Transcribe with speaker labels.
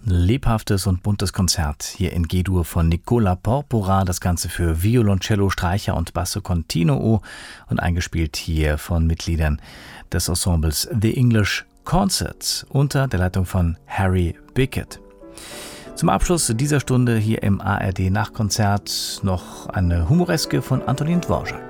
Speaker 1: lebhaftes und buntes Konzert hier in G-Dur von Nicola Porpora, das Ganze für Violoncello, Streicher und Basso Continuo und eingespielt hier von Mitgliedern des Ensembles The English Concerts unter der Leitung von Harry Bickett. Zum Abschluss dieser Stunde hier im ARD Nachkonzert noch eine Humoreske von Antonin Dvorak.